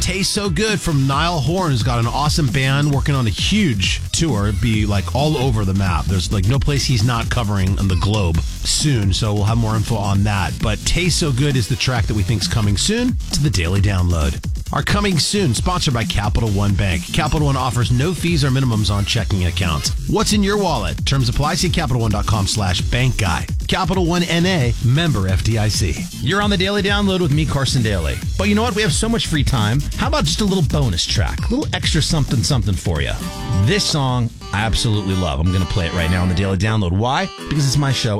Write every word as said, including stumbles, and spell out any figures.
Tastes So Good from Niall Horan, who's got an awesome band working on a huge tour. It'd be like all over the map. There's like no place he's not covering on the globe soon, so we'll have more info on that. But Tastes So Good is the track that we think is coming soon to the Daily Download. Are coming soon, sponsored by Capital One Bank. Capital One offers no fees or minimums on checking accounts. What's in your wallet? Terms apply. See CapitalOne.com slash bank guy. Capital One N A, member F D I C. You're on the Daily Download with me, Carson Daly. But you know what? We have so much free time. How about just a little bonus track? A little extra something something for you. This song I absolutely love. I'm going to play it right now on the Daily Download. Why? Because it's my show